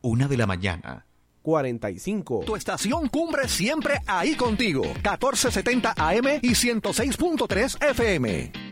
1:00 45. Tu estación Cumbre siempre ahí contigo. 1470 AM y 106.3 FM.